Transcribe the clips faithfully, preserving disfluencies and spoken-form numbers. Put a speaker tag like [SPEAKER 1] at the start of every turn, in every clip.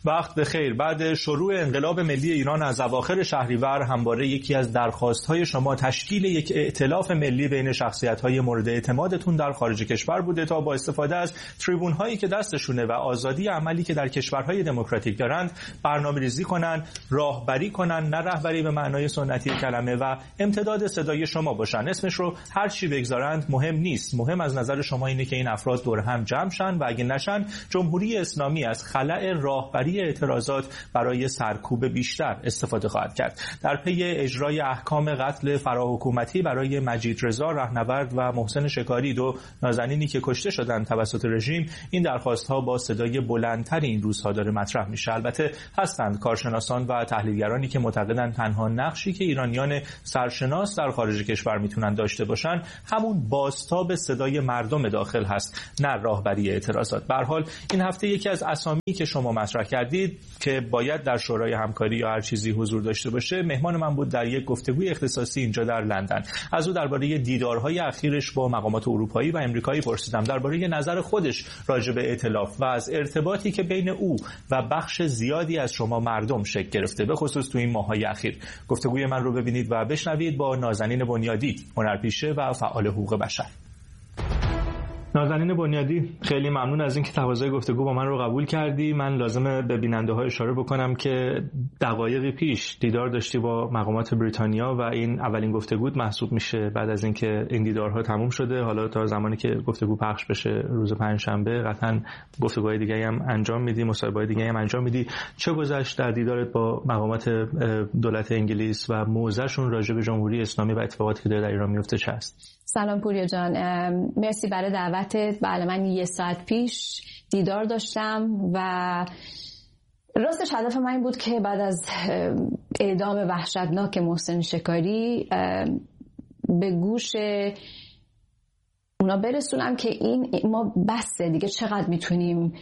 [SPEAKER 1] وقت بخیر. بعد شروع انقلاب ملی ایران از اواخر شهریور همواره یکی از درخواست‌های شما تشکیل یک ائتلاف ملی بین شخصیت‌های مورد اعتمادتون در خارج کشور بوده تا با استفاده از تریبون‌هایی که دستشونه و آزادی عملی که در کشورهای دموکراتیک دارند برنامه‌ریزی کنن، راهبری کنن، نه رهبری به معنای سنتی کلمه، و امتداد صدای شما باشن. اسمش رو هر چی بگذارند مهم نیست. مهم از نظر شما اینه که این افراد دور هم جمع شن و اگه نشن جمهوری اسلامی از خلأ راهبری اعتراضات برای سرکوب بیشتر استفاده خواهد کرد. در پی اجرای احکام قتل فراحکومتی برای مجید رضا رهنورد و محسن شکاری، دو نازنینی که کشته شدند توسط رژیم، این درخواست‌ها با صدای بلندتر این روزها داره مطرح میشه. البته هستند کارشناسان و تحلیلگرانی که معتقدند تنها نقشی که ایرانیان سرشناس در خارج کشور میتونن داشته باشن همون بازتاب صدای مردم داخل هست، نه راهبری اعتراضات. به هر حال این هفته یکی از اسامی که شما مطرح کردید که باید در شورای همکاری یا هر چیزی حضور داشته باشه، مهمان من بود در یک گفتگوی اختصاصی اینجا در لندن. از او درباره دیدارهای اخیرش با مقامات اروپایی و آمریکایی پرسیدم، درباره نظر خودش راجع به ائتلاف و از ارتباطی که بین او و بخش زیادی از شما مردم شکل گرفته، به خصوص تو این ماه‌های اخیر. گفتگوی من رو ببینید و بشنوید با نازنین بنیادی، هنرپیشه و فعال حقوق بشر. نازنین بنیادی، خیلی ممنون از اینکه تقاضای گفتگو با من رو قبول کردی. من لازمه به بیننده‌ها اشاره بکنم که دقایقی پیش دیدار داشتی با مقامات بریتانیا و این اولین گفتگوت محسوب میشه بعد از اینکه این دیدارها تموم شده. حالا تا زمانی که گفتگو پخش بشه روز پنجشنبه قطعاً گفتگوهای دیگه‌ای هم انجام میدی، مصاحبه‌های دیگه‌ای هم انجام میدی. چه گذشت در دیدارت با مقامات دولت انگلیس و موضعشون راجع به جمهوری اسلامی و اتفاقاتی که در ایران میفته چه است؟
[SPEAKER 2] سلام پوریا جان، مرسی برای دعوتت. بله، من یه ساعت پیش دیدار داشتم و راستش هدف من این بود که بعد از اعدام وحشتناک محسن شکاری به گوش اونا برسونم که این ما بسه دیگه، چقدر میتونیم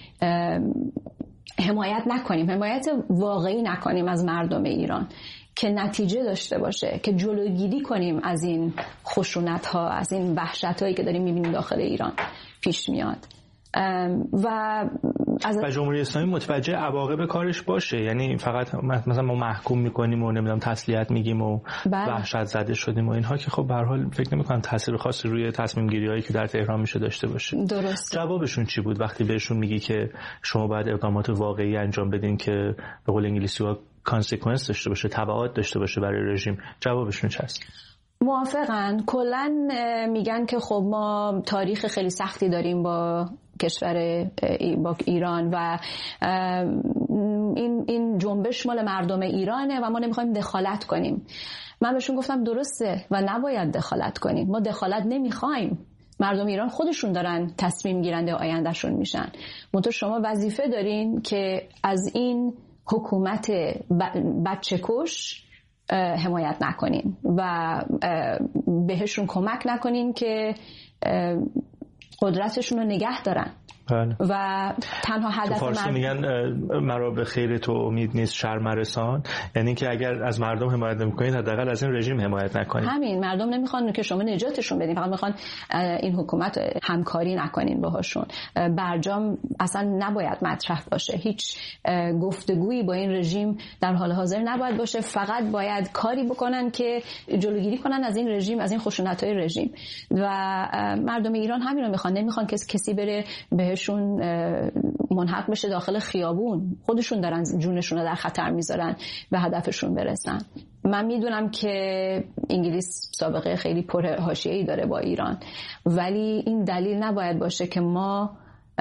[SPEAKER 2] حمایت نکنیم، حمایت واقعی نکنیم از مردم ایران که نتیجه داشته باشه، که جلوگیری کنیم از این خشونت ها، از این وحشت هایی که داریم میبینیم داخل ایران پیش میاد و از
[SPEAKER 1] و جمهوری اسلامی متوجه عواقب کارش باشه. یعنی فقط مثلا ما محکوم میکنیم و نمیدونم تسلیت میگیم و وحشت زده شدیم و اینها که خب به هر حال فکر نمیکنم تاثیر خاصی روی تصمیم گیری هایی که در تهران میشه داشته باشه.
[SPEAKER 2] درست.
[SPEAKER 1] جوابشون چی بود وقتی بهشون میگی که شما باید اقدامات واقعی انجام بدین که به قول انگلیسی‌ها کانسیکوئنس داشته باشه، تبعات داشته باشه برای رژیم؟ جوابشون چه است؟
[SPEAKER 2] موافقن. کلن میگن که خب ما تاریخ خیلی سختی داریم با کشور با ایران و این این جنبش مال مردم ایرانه و ما نمیخوایم دخالت کنیم. من بهشون گفتم درسته و نباید دخالت کنیم، ما دخالت نمیخوایم. مردم ایران خودشون دارن تصمیم گیرنده آیندهشون میشن. منتها شما وظیفه دارین که از این حکومت بچه کش حمایت نکنین و بهشون کمک نکنین که قدرتشون رو نگه دارن.
[SPEAKER 1] بله.
[SPEAKER 2] و تنها هدف
[SPEAKER 1] تو فارسی
[SPEAKER 2] مرد...
[SPEAKER 1] میگن مرا به خیر تو امید نیست شر مرسان، یعنی که اگر از مردم حمایت نمی‌کنید حداقل از این رژیم حمایت نکنید.
[SPEAKER 2] همین، مردم نمیخوان که شما نجاتشون بدین، فقط میخوان این حکومت همکاری نکنین باهاشون. برجام اصلا نباید مطرح باشه، هیچ گفتگویی با این رژیم در حال حاضر نباید باشه. فقط باید کاری بکنن که جلوگیری کنن از این رژیم، از این خشونت‌های رژیم. و مردم ایران همین رو میخوان، نمیخوان که کسی بره بهشون منحق بشه داخل خیابون. خودشون دارن جونشون رو در خطر میذارن به هدفشون برسن. من میدونم که انگلیس سابقه خیلی پرحاشیه‌ای داره با ایران، ولی این دلیل نباید باشه که ما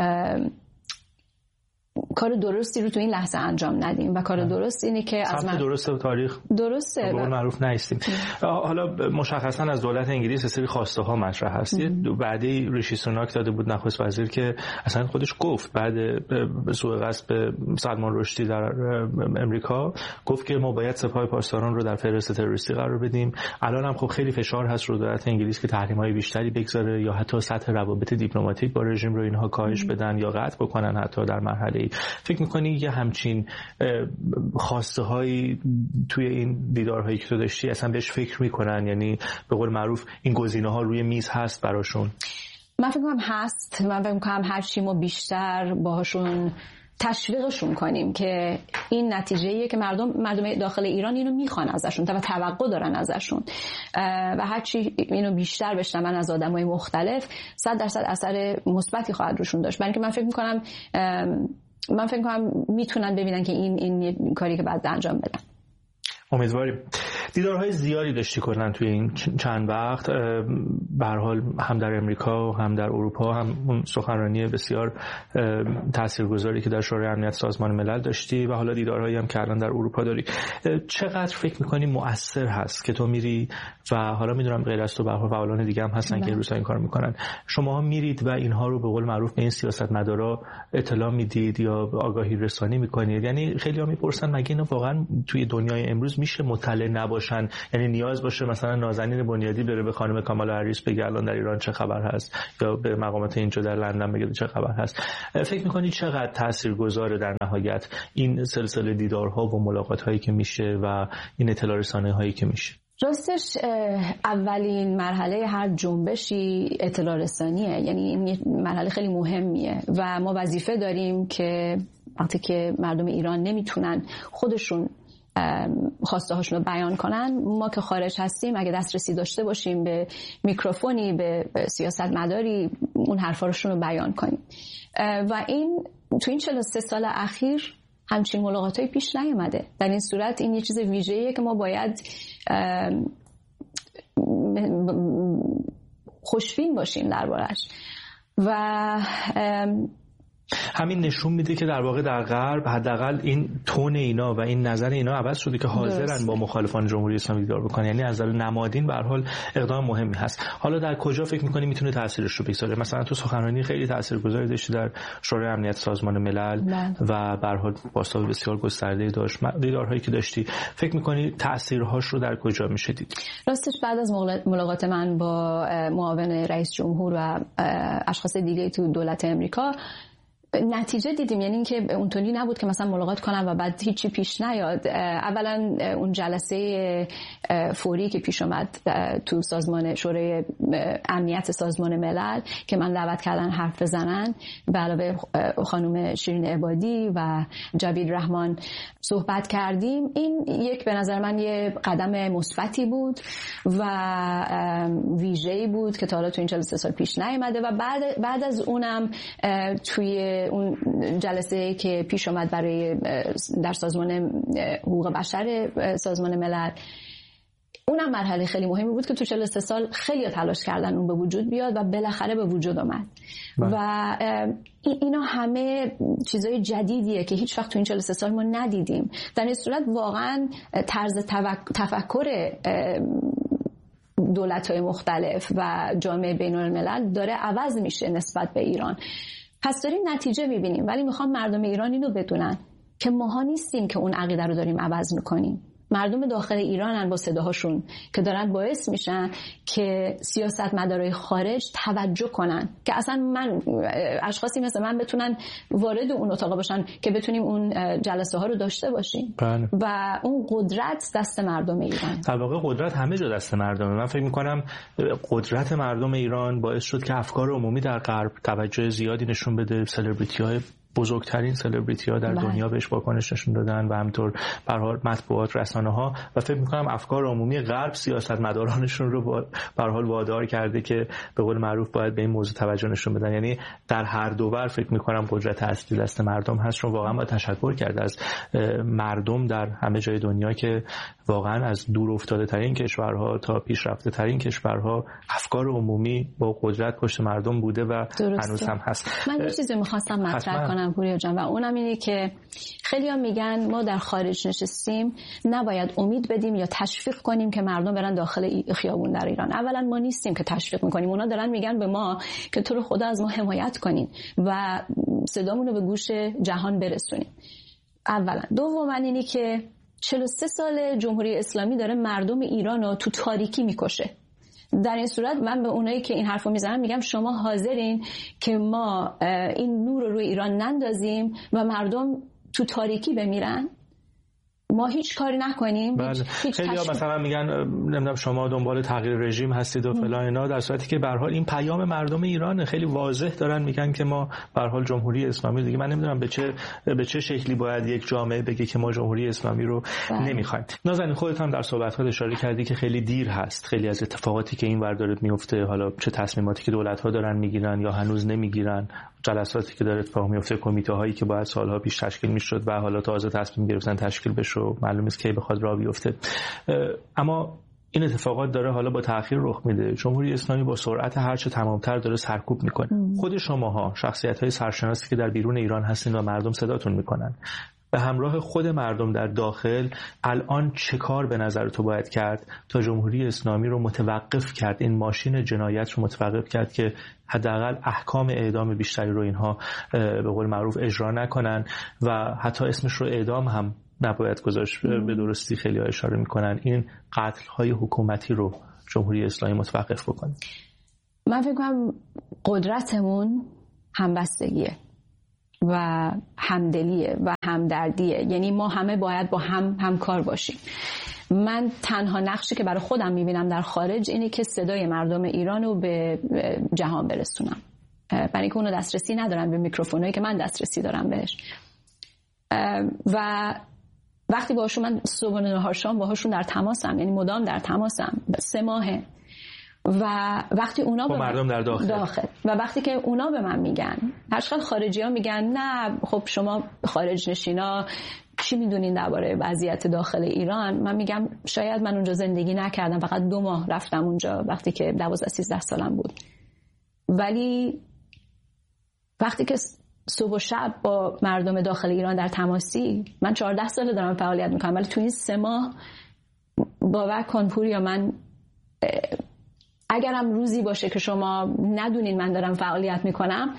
[SPEAKER 2] کار درستی رو تو این لحظه انجام ندیم و کار درست اینه که از
[SPEAKER 1] من درسته و تاریخ
[SPEAKER 2] درسته
[SPEAKER 1] به قول معروف نیستیم. حالا مشخصا از دولت انگلیس سری خواسته ها مطرح هست. بعدی ریشی سوناک داده بود نخست وزیر که اصلا خودش گفت بعد سوء قصد به سلمان رشدی در امریکا گفت که ما باید سپاه پاسداران رو در فهرست تروریستی قرار بدیم. الان هم خب خیلی فشار هست رو دولت انگلیس که تحریم‌های بیشتری بگذاره یا حتی سطح روابط دیپلماتیک با رژیم رو اینها کاهش بدن یا قطع بکنن حتی در مرحله. فکر میکنی یه همچین خواسته هایی توی این دیدارهایی که تو داشتی اصلا بهش فکر میکنن؟ یعنی به قول معروف این گزینه ها روی میز هست براشون؟
[SPEAKER 2] من فکر کنم هست. من فکر کنم هر چی ما بیشتر باهاشون تشویقشون کنیم که این نتیجه‌ایه که مردم مردم داخل ایران اینو میخوان ازشون و توقع دارن ازشون و هرچی اینو بیشتر بشنون از آدمای مختلف صد درصد اثر مثبتی خواهد روشون داشت. برای اینکه من فکر می‌کنم من فکر می‌کنم میتونن ببینن که این این کاری که بعد انجام بدن.
[SPEAKER 1] امیدواریم. دیدارهای زیادی داشتی کلا توی این چند وقت، به هر حال هم در امریکا هم در اروپا، هم اون سخنرانی بسیار تاثیرگذاری که در شورای امنیت سازمان ملل داشتی و حالا دیدارهایی هم که الان در اروپا داری. چقدر فکر می‌کنی مؤثر هست که تو میری و حالا میدونم غیر از تو به هر حال فعالان دیگه هم هستن که این روزا این کار میکنن، شماها میرید و اینها رو به قول معروف به این سیاستمدارا اطلاع میدید یا آگاهی رسانی میکنید؟ یعنی خیلی‌ها میپرسن مگه اینا واقعا توی دنیای امروز میشه مطلع نباشن؟ یعنی نیاز باشه مثلا نازنین بنیادی بره به خانم کامالا هریس بگه الان در ایران چه خبر هست، یا به مقامات اینجا در لندن بگه چه خبر هست؟ فکر میکنید چقدر تاثیرگذاره در نهایت این سلسله دیدارها و ملاقات‌هایی که میشه و این اطلاع رسانی‌هایی که میشه؟
[SPEAKER 2] راستش اولین مرحله هر جنبشی اطلاع رسانیه، یعنی این مرحله خیلی مهمیه و ما وظیفه داریم که وقتی که مردم ایران نمیتونن خودشون خواسته هاشون رو بیان کنن، ما که خارج هستیم اگه دسترسی داشته باشیم به میکروفونی، به سیاست مداری، اون حرفاشون رو بیان کنیم. و این تو این چهل و سه سال اخیر همچین ملاقاتایی پیش نیامده. در این صورت این یه چیز ویژه‌ایه که ما باید خوشبین باشیم دربارش. و
[SPEAKER 1] همین نشون میده که در واقع در غرب حداقل این تون اینا و این نظر اینا عوض شده که حاضرن درست. با مخالفان جمهوری اسلامی دیدار بکنن. یعنی از نظر نمادین به هر حال اقدام مهمی هست. حالا در کجا فکر می‌کنی میتونه تاثیرش رو بگذاره؟ مثلا تو سخنرانی خیلی تاثیرگذاری داشتی در شورای امنیت سازمان ملل بله. و به هر حال بازتاب بسیار گسترده‌ای داشت. دیدارهایی که داشتی فکر می‌کنی تاثیرهاش رو در کجا میشه دید؟
[SPEAKER 2] راستش بعد از ملاقات من با معاون رئیس جمهور و اشخاص دیگه تو دولت امریکا نتیجه دیدیم. یعنی اینکه اونطوری نبود که مثلا ملاقات کنم و بعد هیچی پیش نیاد. اولا اون جلسه فوری که پیش اومد تو سازمان شورای امنیت سازمان ملل که من دعوت کردن حرف بزنن، به علاوه خانم شیرین عبادی و جاوید رحمان صحبت کردیم، این یک به نظر من یه قدم مثبتی بود و ویژه‌ای بود که تا حالا تو این چهل و سه سال پیش نیامده. و بعد بعد از اونم توی اون جلسه که پیش اومد برای در سازمان حقوق بشر سازمان ملل، اونم مرحله خیلی مهمی بود که تو چهل و سه سال خیلی تلاش کردن اون به وجود بیاد و بالاخره به وجود اومد. و اینا همه چیزای جدیدیه که هیچ وقت تو این چهل و سه سال ما ندیدیم. در این صورت واقعا طرز تفکر دولت‌های مختلف و جامعه بین‌الملل داره عوض میشه نسبت به ایران. پس داریم نتیجه میبینیم، ولی میخوام مردم ایران اینو بدونن که ماها نیستیم که اون عقیده رو داریم عوض میکنیم. مردم داخل ایرانن با صداهاشون که دارن باعث میشن که سیاستمدارای خارج توجه کنن که اصلا من اشخاصی مثل من بتونن وارد اون اتاق باشن که بتونیم اون جلسه ها رو داشته باشیم. بله. و اون قدرت دست مردم ایران.
[SPEAKER 1] در واقع قدرت همه جا دست مردمه. من فکر میکنم قدرت مردم ایران باعث شد که افکار عمومی در غرب توجه زیادی نشون بده. سلبریتی‌های بزرگترین سلبریتی ها در بله. دنیا بهش واکنش نشون دادن و همینطور به هر حال مطبوعات، رسانه ها، و فکر میکنم افکار عمومی غرب سیاستمدارانشون رو به هر حال وادار کرده که به قول معروف باید به این موضوع توجه نشون بدن. یعنی در هر دو بر فکر میکنم قدرت اصلی دست مردم هست، رو واقعا باید تشکر کرد از مردم در همه جای دنیا که واقعا از دور افتاده ترین کشورها تا پیشرفته ترین کشورها افکار عمومی با قدرت پشت مردم بوده و هنوز هم هست.
[SPEAKER 2] من یه چیزی می‌خواستم مطرح کنم پوریا جان، و اونم اینه که خیلی‌ها میگن ما در خارج نشستیم نباید امید بدیم یا تشویق کنیم که مردم برن داخل خیابون در ایران. اولا ما نیستیم که تشویق می‌کنیم، اونا دارن میگن به ما که تو رو خدا از ما حمایت کنین و صدامون رو به گوش جهان برسونیم. اولا. دوما اینه که چهل و سه سال جمهوری اسلامی داره مردم ایران رو تو تاریکی میکشه. در این صورت من به اونایی که این حرفو میزنن میگم شما حاضرین که ما این نور رو روی ایران نندازیم و مردم تو تاریکی بمیرن؟ ما هیچ کاری نکنیم.
[SPEAKER 1] بله.
[SPEAKER 2] هیچ
[SPEAKER 1] خیلی ها مثلا میگن نمیدونم شما دنبال تغییر رژیم هستید و فلان اینا، در صورتی که به هر حال این پیام مردم ایران خیلی واضح دارن میگن که ما به هر حال جمهوری اسلامی دیگه، من نمیدونم به چه به چه شکلی باید یک جامعه بگه که ما جمهوری اسلامی رو بله. نمیخوایم. نازنین خودت هم در صحبت‌ها اشاره کردی که خیلی دیر هست، خیلی از اتفاقاتی که این ور داره میفته، حالا چه تصمیماتی که دولت‌ها دارن میگیرن یا هنوز نمیگیرن، جلساتی که داره اتفاق میفته، کمیته‌هایی که باید سالها پیش تشکیل میشد و حالا تازه تصمیم گرفتن تشکیل بشه، معلوم نیست کی بخواد راه بیفته. اما این اتفاقات داره حالا با تأخیر رخ میده. جمهوری اسلامی با سرعت هرچه تمامتر داره سرکوب میکنه. خود شماها شخصیت‌های سرشناسی که در بیرون ایران هستین و مردم صداتون میکنن، به همراه خود مردم در داخل الان چه کار به نظر تو باید کرد تا جمهوری اسلامی رو متوقف کرد، این ماشین جنایت رو متوقف کرد که حداقل احکام اعدام بیشتری رو اینها به قول معروف اجرا نکنن و حتی اسمش رو اعدام هم نباید گذاشت؟ به درستی خیلی ها اشاره میکنن این قتل های حکومتی رو جمهوری اسلامی متوقف بکنه.
[SPEAKER 2] من فکر کنم قدرتمون همبستگیه و همدلیه و همدردیه، یعنی ما همه باید با هم همکار باشیم. من تنها نقشی که برای خودم میبینم در خارج اینه که صدای مردم ایران رو به جهان برسونم، برای اینکه اونو دسترسی ندارن به میکروفونایی که من دسترسی دارم بهش. و وقتی باهاشون من صبح نهار شام باهاشون در تماسم، یعنی مدام در تماسم، سه ماهه، و وقتی اونا
[SPEAKER 1] با مردم در داخل.
[SPEAKER 2] داخل و وقتی که اونا به من میگن، هرچقدر خارجی ها میگن نه خب شما خارج نشینا چی میدونین درباره وضعیت داخل ایران، من میگم شاید من اونجا زندگی نکردم، فقط دو ماه رفتم اونجا وقتی که دوازده سیزده سالم بود، ولی وقتی که صبح و شب با مردم داخل ایران در تماسی، من چهارده ساله دارم فعالیت میکنم، ولی تو این سه ماه باور کن پوریا، من اگرم روزی باشه که شما ندونین من دارم فعالیت میکنم،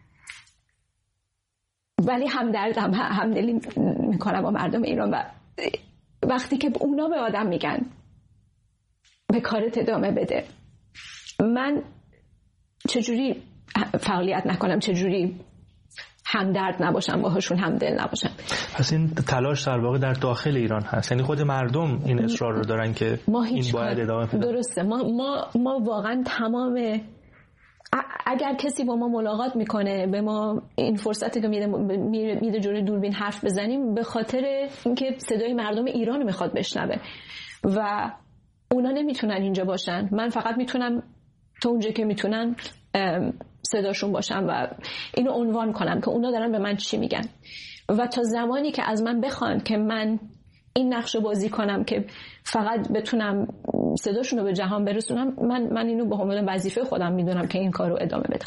[SPEAKER 2] ولی همدردم، همدلی میکنم با مردم ایران. و وقتی که اونا به آدم میگن به کارت ادامه بده، من چجوری فعالیت نکنم، چجوری همدرد نباشم باهاشون، همدل نباشم؟
[SPEAKER 1] پس این تلاش در واقع در داخل ایران هست، یعنی خود مردم این اصرار رو دارن که این باید ادامه پیدا.
[SPEAKER 2] درسته، ما ما ما واقعا تمام، اگر کسی با ما ملاقات میکنه، به ما این فرصتی که میده میده جلوی دوربین حرف بزنیم، به خاطر اینکه صدای مردم ایران رو میخواد بشنوه و اونا نمیتونن اینجا باشن. من فقط میتونم تا اونجا که میتونن صداشون باشم و اینو عنوان کنم که اونا دارن به من چی میگن، و تا زمانی که از من بخوان که من این نقش رو بازی کنم که فقط بتونم صداشون رو به جهان برسونم، من من اینو به عنوان وظیفه خودم میدونم که این کار رو ادامه بدم.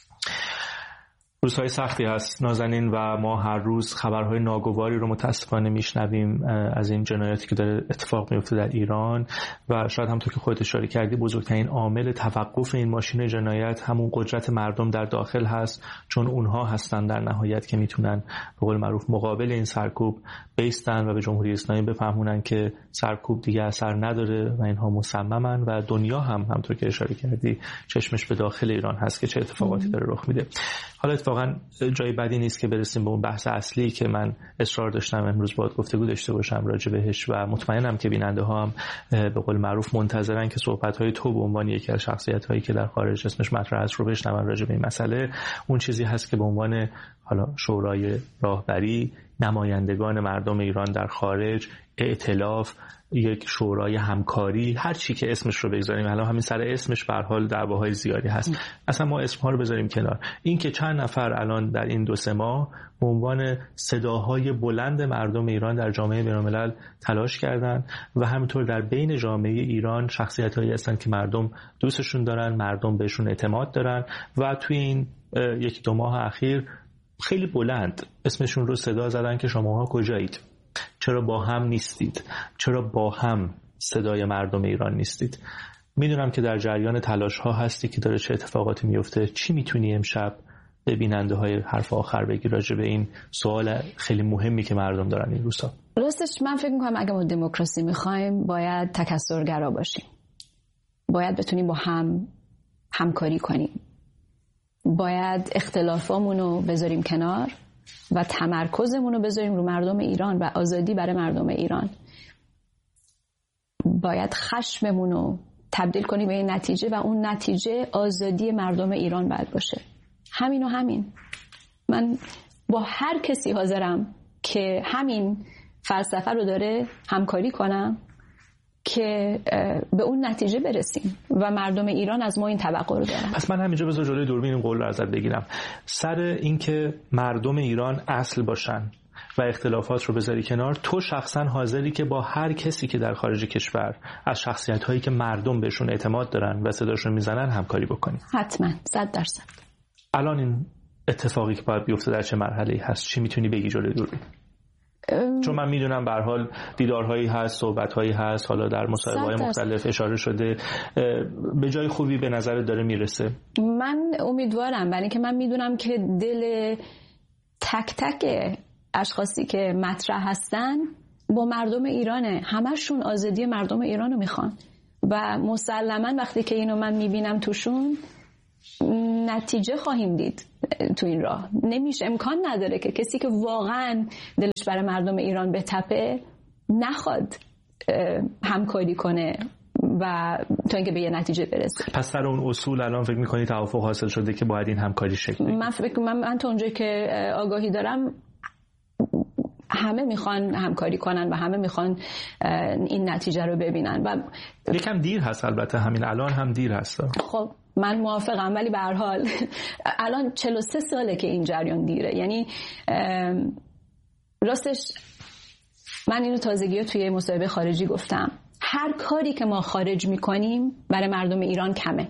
[SPEAKER 1] روزهای سختی هست نازنین و ما هر روز خبرهای ناگواری رو متاسفانه میشنویم از این جنایاتی که داره اتفاق میفته در ایران و شاید همونطور که خودت اشاره کردی بزرگترین عامل توقف این ماشین جنایت همون قدرت مردم در داخل هست، چون اونها هستن در نهایت که میتونن به قول معروف مقابل این سرکوب بیستن و به جمهوری اسلامی بفهمونن که سرکوب دیگه اثر نداره و اینها مصممن و دنیا هم همونطور که اشاره کردی چشمش به داخل ایران هست که چه اتفاقاتی داره رخ میده. حالا اتفاقا جای بدی نیست که برسیم به اون بحث اصلی که من اصرار داشتم امروز باهات گفتگو داشته باشم راجع بهش و مطمئنم که بیننده ها هم به قول معروف منتظرن که صحبت‌های تو به عنوان یکی از شخصیت‌هایی که در خارج اسمش مطرح است رو بشنون راجع به این مسئله. اون چیزی هست که به عنوان حالا شورای راهبری، نمایندگان مردم ایران در خارج، ائتلاف، یک شورای همکاری، هر چی که اسمش رو بگذاریم، حالا همین سر اسمش به هر حال دعواهای زیادی هست، اصلا ما اسمها رو بذاریم کنار. این که چند نفر الان در این دو سه ماه به عنوان صداهای بلند مردم ایران در جامعه بین‌الملل تلاش کردن و همینطور در بین جامعه ایران شخصیت‌هایی هستن که مردم دوستشون دارن، مردم بهشون اعتماد دارن و توی این یک دو ماه اخیر خیلی بلند اسمشون رو صدا زدن که شماها کجایید؟ چرا با هم نیستید؟ چرا با هم صدای مردم ایران نیستید؟ میدونم که در جریان تلاش ها هستی که داره چه اتفاقاتی میفته. چی میتونی امشب به بیننده های حرف آخر بگی راجع به این سوال خیلی مهمی که مردم دارن این روزها؟
[SPEAKER 2] راستش من فکر میکنم اگه ما دموکراسی میخوایم باید تکثرگرا باشیم، باید بتونیم با هم همکاری کنیم، باید اختلافامونو بذاریم کنار و تمرکزمون رو بذاریم رو مردم ایران و آزادی برای مردم ایران، باید خشممون رو تبدیل کنیم به این نتیجه و اون نتیجه آزادی مردم ایران باید باشه. همین و همین. من با هر کسی حاضرم که همین فلسفه رو داره همکاری کنم که به اون نتیجه برسیم و مردم ایران از ما این توقع رو دارن.
[SPEAKER 1] پس من همینجا بذار جلوی دوربین این قول رو ازت بگیرم، سر اینکه مردم ایران اصل باشن و اختلافات رو بذاری کنار، تو شخصا حاضری که با هر کسی که در خارج کشور از شخصیت‌هایی که مردم بهشون اعتماد دارن و صداشون میزنن همکاری بکنی؟
[SPEAKER 2] حتما، صد درصد.
[SPEAKER 1] الان این اتفاقی که باید بیفته در چه مرحله‌ای هست؟ چی میتونی بگی جلوی دوربین؟ چون من میدونم به هر حال دیدارهایی هست، صحبت‌هایی هست، حالا در مصاحبه‌های مختلف اشاره شده، به جای خوبی به نظر داره میرسه.
[SPEAKER 2] من امیدوارم، برای اینکه من میدونم که دل تک تک اشخاصی که مطرح هستن با مردم ایرانه، همشون آزادی مردم ایرانو میخوان و مسلماً وقتی که اینو من میبینم توشون نتیجه خواهیم دید تو این راه. نمیشه، امکان نداره که کسی که واقعاً دلش برای مردم ایران بتپه نخواد همکاری کنه و تا اینکه به یه نتیجه برسه.
[SPEAKER 1] پس سر اون اصول الان فکر می‌کنی توافق حاصل شده که باید این همکاری شکل بگیره؟
[SPEAKER 2] من فکر من, من تا اونجایی که آگاهی دارم همه میخوان همکاری کنن و همه میخوان این نتیجه رو ببینن و
[SPEAKER 1] یکم دیر هست، البته همین الان هم دیر هست.
[SPEAKER 2] خب من موافقم، ولی به هر حال الان چهل و سه ساله که این جریان دیره. یعنی راستش من اینو تازگی توی مصاحبه خارجی گفتم، هر کاری که ما خارج میکنیم برای مردم ایران کمه،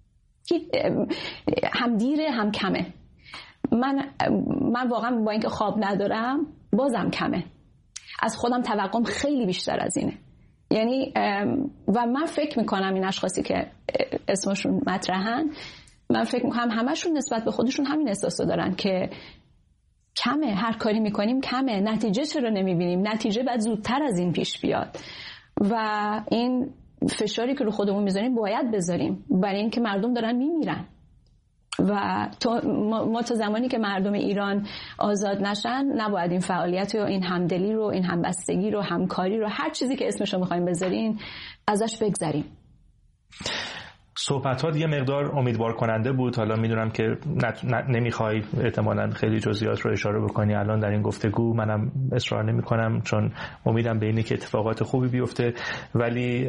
[SPEAKER 2] هم دیره هم کمه. من من واقعا با اینکه خواب ندارم بازم کمه، از خودم توقعم خیلی بیشتر از اینه. یعنی و من فکر میکنم این اشخاصی که اسمشون مطرحن، من فکر میکنم همشون نسبت به خودشون همین احساسو دارن که کمه، هر کاری میکنیم کمه، نتیجه چرا نمیبینیم؟ نتیجه باید زودتر از این پیش بیاد و این فشاری که رو خودمون میذاریم باید بذاریم، برای اینکه مردم دارن میمیرن و تو ما تا زمانی که مردم ایران آزاد نشن نباید این فعالیت رو، این همدلی رو، این همبستگی رو، همکاری رو، هر چیزی که اسمش رو میخوایم بذارین ازش بگذریم.
[SPEAKER 1] صحبتات یه مقدار امیدوار کننده بود. حالا میدونم که نمیخوای احتمالاً خیلی جزئیات رو اشاره بکنی الان در این گفتگو، منم اصرار نمی کنم چون امیدم به اینه که اتفاقات خوبی بیفته، ولی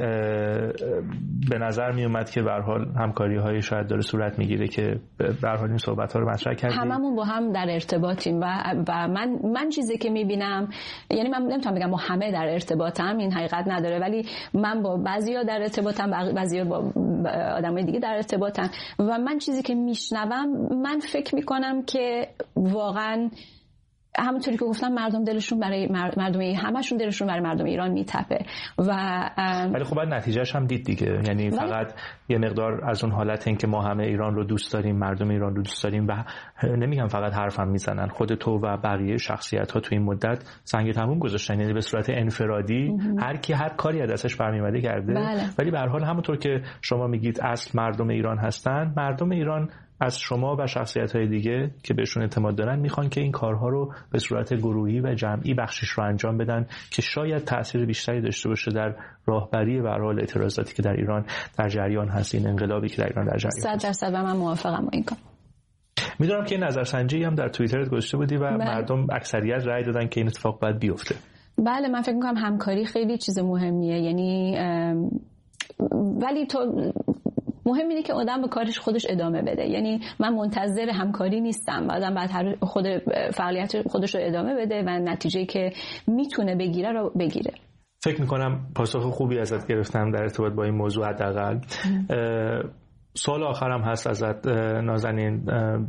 [SPEAKER 1] به نظر می اومد که به هر حال همکاری های شاید داره صورت میگیره که به هر حال این صحبت ها رو مطرح کردیم.
[SPEAKER 2] هممون با هم در ارتباطیم و و من من چیزی که میبینم، یعنی من نمیتونم بگم با همه در ارتباطم، این حقیقت نداره، ولی من با بعضیا در ارتباطم، بعضیا با آدمای دیگه در ارتباطن و من چیزی که میشنوم من فکر میکنم که واقعا همونطوری که گفتم مردم دلشون برای مردم همشون دلشون برای مردم ایران میتپه و
[SPEAKER 1] ولی خب بعد نتیجهش هم دید دیگه. یعنی فقط یه مقدار از اون حالت این که ما همه ایران رو دوست داریم، مردم ایران رو دوست داریم و نمیگم فقط حرفم میزنن، خود تو و بقیه شخصیت ها تو این مدت سنگ تموم گذاشتن، یعنی به صورت انفرادی هر کی هر کاری از دستش برمیومده کرده.
[SPEAKER 2] بله.
[SPEAKER 1] ولی به هر حال همونطور که شما میگید اصل مردم ایران هستن، مردم ایران از شما و شخصیت‌های دیگه که بهشون اعتماد دارن میخوان که این کارها رو به صورت گروهی و جمعی بخشش رو انجام بدن که شاید تأثیر بیشتری داشته باشه در راهبری و راه اعتراضاتی که در ایران در جریان هست، این انقلابی که در ایران در جریان
[SPEAKER 2] هست. صد درصد و من موافقم با این کار.
[SPEAKER 1] میدونم که نظرسنجی هم در توییترت گذاشته بودی و بله. مردم اکثریت رأی دادن که این اتفاق باید بیفته.
[SPEAKER 2] بله، من فکر می‌کنم همکاری خیلی چیز مهمیه، یعنی ولی تو مهم اینه که آدم به کارش خودش ادامه بده. یعنی من منتظر همکاری نیستم، آدم باید خود فعالیت خودش رو ادامه بده و نتیجه‌ای که میتونه بگیره رو بگیره.
[SPEAKER 1] فکر میکنم پاسخ خوبی ازت گرفتم در ارتباط با این موضوع. حداقل سوال آخرم هست ازت نازنین،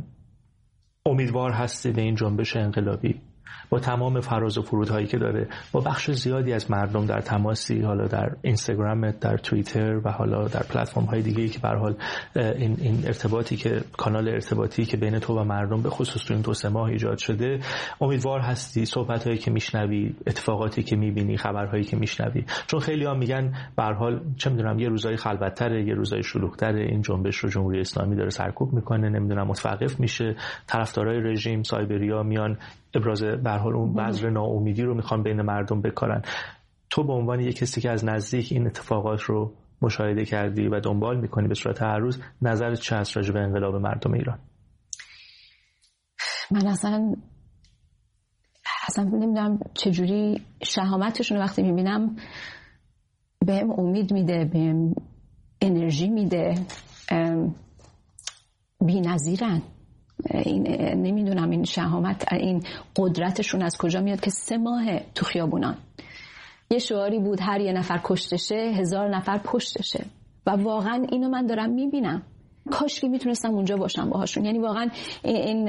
[SPEAKER 1] امیدوار هستی به این جنبش انقلابی با تمام فراز و فرودهایی که داره، با بخش زیادی از مردم در تماسی، حالا در اینستاگرام، در توییتر و حالا در پلتفرم های دیگه‌ای که به هر حال این این ارتباطی که کانال ارتباطی که بین تو و مردم به خصوص تو این دو سه ماه ایجاد شده، امیدوار هستی صحبتایی که میشنوی، اتفاقاتی که میبینی، خبرهایی که میشنوی؟ چون خیلی‌ها میگن به هر حال چه میدونم یه روزای خلوت‌تره، یه روزای شلوغ‌تره، این جنبش رو جمهوری اسلامی داره سرکوب میکنه، نمیدونم متوقف میشه، طرفدارای رژیم سایبریا میان ابراز به هر حال اون بذر ناامیدی رو میخوان بین مردم بکارن. تو به عنوان یک کسی که از نزدیک این اتفاقات رو مشاهده کردی و دنبال میکنی به صورت هر روز، نظرت چه است راجع به انقلاب مردم ایران؟
[SPEAKER 2] من اصلا اصلا نمیدونم چجوری شهامتشون رو وقتی میبینم بهم امید میده، بهم انرژی میده. بی‌نظیرن. این نمیدونم این شهامت، این قدرتشون از کجا میاد که سه ماه تو خیابونان. یه شعاری بود هر یه نفر کشتشه هزار نفر پشتشه و واقعا اینو من دارم میبینم. کاش که میتونستم اونجا باشم باهاشون. یعنی واقعا این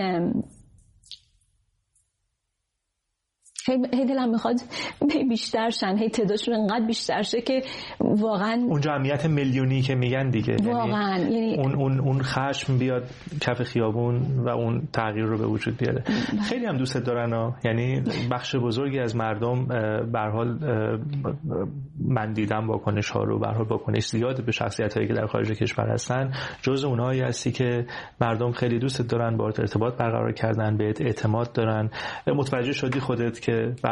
[SPEAKER 2] هی دلم میخواد بیشتر شن، هی تعدادشون انقدر بیشتر شه که واقعا
[SPEAKER 1] اون جمعیت میلیونی که میگن دیگه،
[SPEAKER 2] واقعا
[SPEAKER 1] یعنی,
[SPEAKER 2] یعنی
[SPEAKER 1] اون اون اون خشم بیاد کف خیابون و اون تغییر رو به وجود بیاره. خیلی هم دوست دارن ها. یعنی بخش بزرگی از مردم به هر حال من دیدم واکنش ها رو، به هر حال واکنش زیاد به شخصیت هایی که در خارج کشور هستن، جزء اونایی هستی که مردم خیلی دوست دارن، با ارتباط برقرار کردن، بهت اعتماد دارن. متوجه شدی خودت که